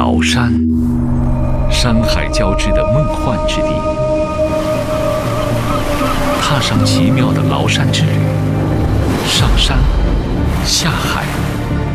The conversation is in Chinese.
崂山，山海交织的梦幻之地。踏上奇妙的崂山之旅，上山，下海。